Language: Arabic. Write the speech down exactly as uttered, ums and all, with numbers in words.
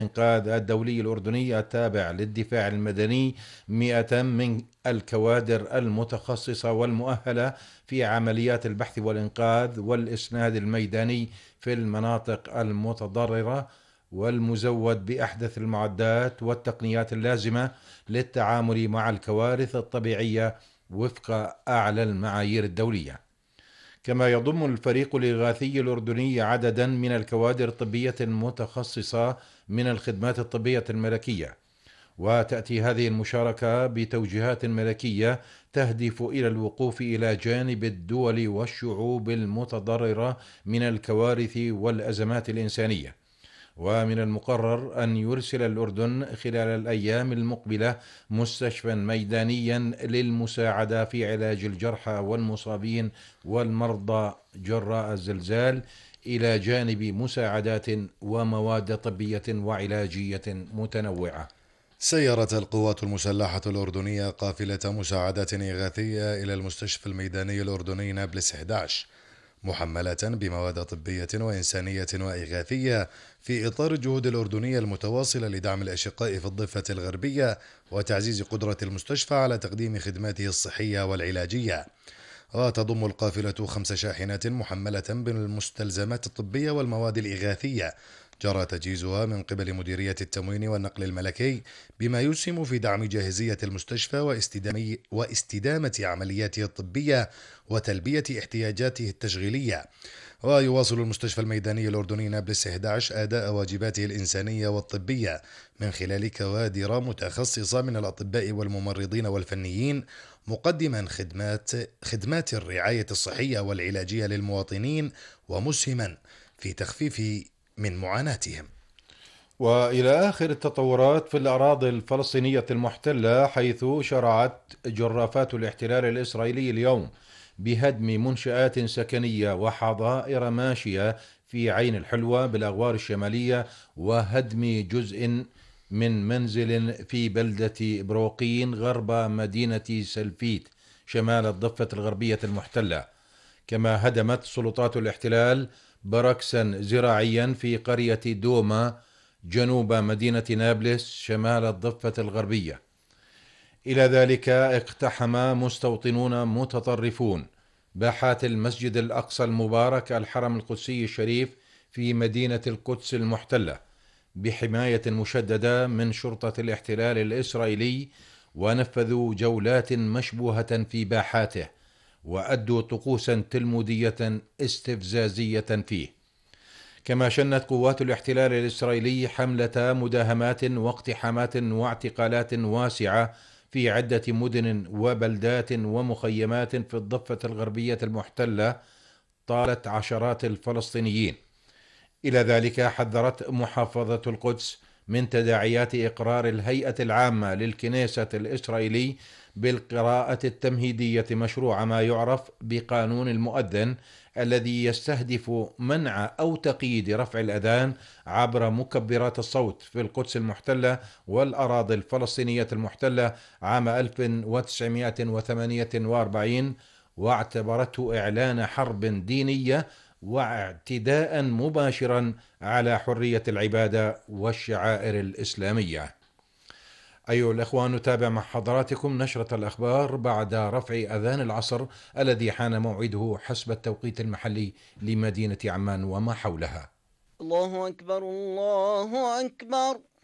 الإنقاذ الدولي الأردني التابع للدفاع المدني مئة من الكوادر المتخصصة والمؤهلة في عمليات البحث والإنقاذ والإسناد الميداني في المناطق المتضررة، والمزود بأحدث المعدات والتقنيات اللازمة للتعامل مع الكوارث الطبيعية وفق أعلى المعايير الدولية. كما يضم الفريق الإغاثي الأردني عددا من الكوادر الطبية المتخصصة من الخدمات الطبية الملكية، وتأتي هذه المشاركة بتوجيهات ملكية تهدف إلى الوقوف إلى جانب الدول والشعوب المتضررة من الكوارث والأزمات الإنسانية. ومن المقرر أن يرسل الأردن خلال الأيام المقبلة مستشفى ميدانيا للمساعدة في علاج الجرحى والمصابين والمرضى جراء الزلزال، إلى جانب مساعدات ومواد طبية وعلاجية متنوعة. سيرت القوات المسلحة الأردنية قافلة مساعدات إغاثية إلى المستشفى الميداني الأردني نابلس إحدى عشر، محملة بمواد طبية وإنسانية وإغاثية في إطار الجهود الأردنية المتواصلة لدعم الأشقاء في الضفة الغربية وتعزيز قدرة المستشفى على تقديم خدماته الصحية والعلاجية. وتضم القافلة خمس شاحنات محملة بالمستلزمات الطبية والمواد الإغاثية، جرى تجهيزها من قبل مديرية التموين والنقل الملكي، بما يسهم في دعم جاهزية المستشفى واستدامة عملياته الطبية وتلبية احتياجاته التشغيلية. ويواصل المستشفى الميداني الأردني نابلس إحدى عشر أداء واجباته الإنسانية والطبية من خلال كوادر متخصصة من الأطباء والممرضين والفنيين، مقدما خدمات خدمات الرعاية الصحية والعلاجية للمواطنين، ومسهما في تخفيف من معاناتهم. وإلى آخر التطورات في الأراضي الفلسطينية المحتلة، حيث شرعت جرافات الاحتلال الإسرائيلي اليوم بهدم منشآت سكنية وحظائر ماشية في عين الحلوة بالأغوار الشمالية، وهدم جزء من منزل في بلدة بروقين غرب مدينة سلفيت شمال الضفة الغربية المحتلة. كما هدمت سلطات الاحتلال بركسا زراعيا في قرية دوما جنوب مدينة نابلس شمال الضفة الغربية. إلى ذلك اقتحم مستوطنون متطرفون باحات المسجد الأقصى المبارك الحرم القدسي الشريف في مدينة القدس المحتلة بحماية مشددة من شرطة الاحتلال الإسرائيلي، ونفذوا جولات مشبوهة في باحاته، وأدوا طقوسا تلمودية استفزازية فيه. كما شنت قوات الاحتلال الإسرائيلي حملة مداهمات واقتحامات واعتقالات واسعة في عدة مدن وبلدات ومخيمات في الضفة الغربية المحتلة طالت عشرات الفلسطينيين. إلى ذلك حذرت محافظة القدس من تداعيات إقرار الهيئة العامة للكنيسة الإسرائيلي بالقراءة التمهيدية مشروع ما يعرف بقانون المؤذن، الذي يستهدف منع أو تقييد رفع الأذان عبر مكبرات الصوت في القدس المحتلة والأراضي الفلسطينية المحتلة عام ألف وتسعمائة وثمانية وأربعين، واعتبرته إعلان حرب دينية واعتداء مباشرا على حرية العبادة والشعائر الإسلامية. أيها الأخوة، نتابع مع حضراتكم نشرة الأخبار بعد رفع أذان العصر الذي حان موعده حسب التوقيت المحلي لمدينة عمان وما حولها. الله أكبر الله أكبر.